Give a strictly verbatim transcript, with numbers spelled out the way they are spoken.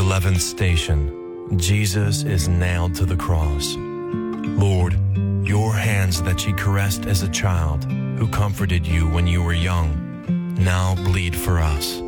eleventh station. Jesus is nailed to the cross. Lord, your hands that ye caressed as a child, who comforted you when you were young, now bleed for us.